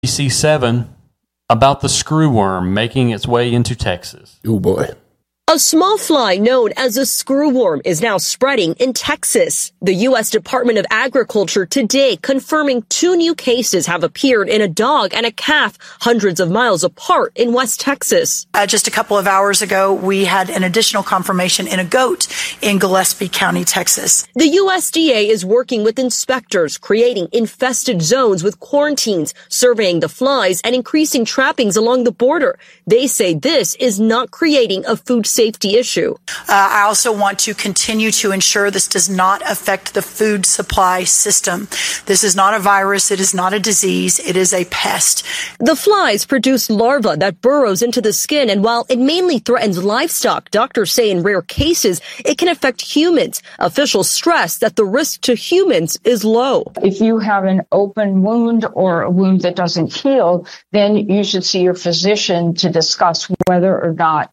ABC7 about the screwworm making its way into Texas. Oh, boy. A small fly known as a screwworm is now spreading in Texas. The U.S. Department of Agriculture today confirming 2 new cases have appeared in a dog and a calf hundreds of miles apart in West Texas. Just a couple of hours ago, we had an additional confirmation in a goat in Gillespie County, Texas. The USDA is working with inspectors, creating infested zones with quarantines, surveying the flies, and increasing trappings along the border. They say this is not creating a food safety issue. I also want to continue to ensure this does not affect the food supply system. This is not a virus. It is not a disease. It is a pest. The flies produce larvae that burrows into the skin, and while it mainly threatens livestock, doctors say in rare cases it can affect humans. Officials stress that the risk to humans is low. If you have an open wound or a wound that doesn't heal, then you should see your physician to discuss whether or not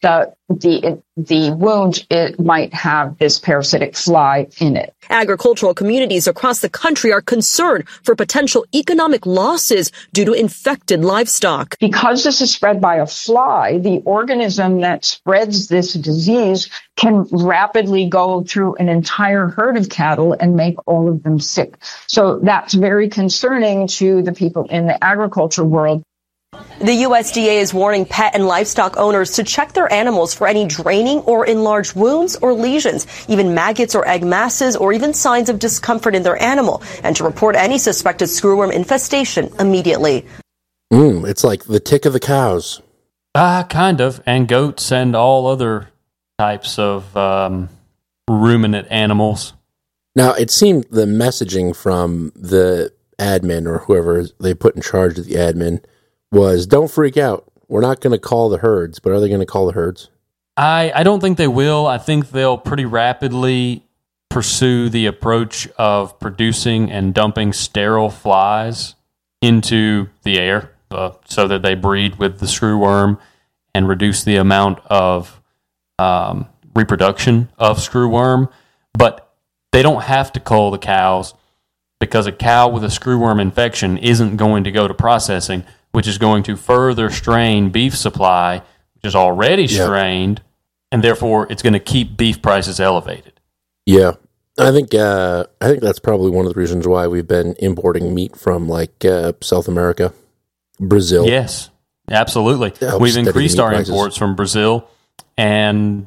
the wound, it might have this parasitic fly in it. Agricultural communities across the country are concerned for potential economic losses due to infected livestock. Because this is spread by a fly, the organism that spreads this disease can rapidly go through an entire herd of cattle and make all of them sick. So that's very concerning to the people in the agriculture world. The USDA is warning pet and livestock owners to check their animals for any draining or enlarged wounds or lesions, even maggots or egg masses, or even signs of discomfort in their animal, and to report any suspected screwworm infestation immediately. It's like the tick of the cows. Kind of, and goats and all other types of ruminant animals. Now, it seemed the messaging from the admin or whoever they put in charge of the admin was, don't freak out. We're not going to call the herds, but are they going to call the herds? I don't think they will. I think they'll pretty rapidly pursue the approach of producing and dumping sterile flies into the air so that they breed with the screwworm and reduce the amount of reproduction of screwworm. But they don't have to cull the cows, because a cow with a screwworm infection isn't going to go to processing, which is going to further strain beef supply, which is already strained, and therefore it's going to keep beef prices elevated. Yeah, I think that's probably one of the reasons why we've been importing meat from South America, Brazil. Yes, absolutely. We've increased our imports from Brazil, and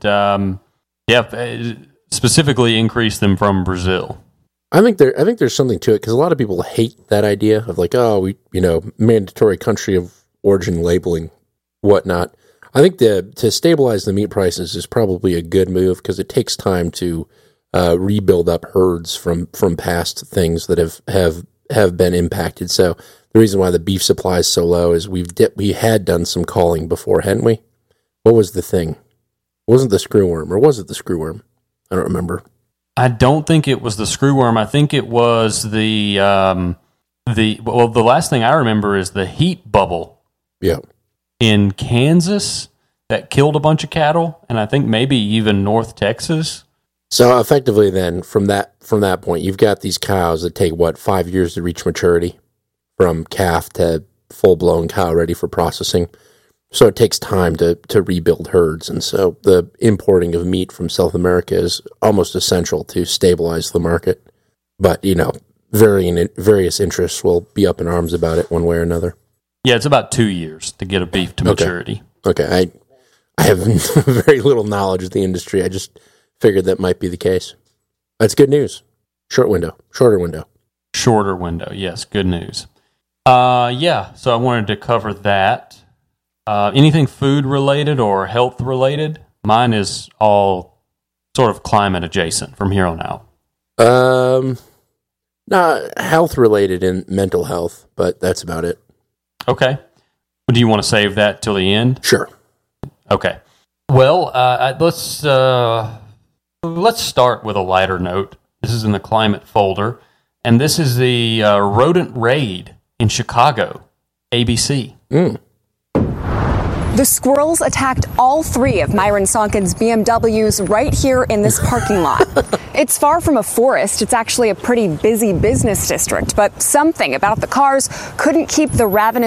specifically increased them from Brazil. I think there's something to it, because a lot of people hate that idea of mandatory country of origin labeling, whatnot. I think to stabilize the meat prices is probably a good move, because it takes time to rebuild up herds from past things that have been impacted. So the reason why the beef supply is so low is we had done some calling before, hadn't we? What was the thing? It wasn't the screwworm, or was it the screwworm? I don't remember. I don't think it was the screwworm. I think it was the last thing I remember is the heat bubble. Yeah. In Kansas that killed a bunch of cattle, and I think maybe even North Texas. So effectively then, from that point, you've got these cows that take 5 years to reach maturity, from calf to full-blown cow ready for processing. So it takes time to rebuild herds, and so the importing of meat from South America is almost essential to stabilize the market. But, various interests will be up in arms about it one way or another. Yeah, it's about 2 years to get a beef to maturity. Okay, I have very little knowledge of the industry. I just figured that might be the case. That's good news. Shorter window, yes, good news. So I wanted to cover that. Anything food related or health related? Mine is all sort of climate adjacent from here on out. Not health related and mental health, but that's about it. Okay. Do you want to save that till the end? Sure. Okay. Well, let's start with a lighter note. This is in the climate folder, and this is the rodent raid in Chicago, ABC. The squirrels attacked all three of Myron Sonkin's BMWs right here in this parking lot. It's far from a forest. It's actually a pretty busy business district, but something about the cars couldn't keep the ravenous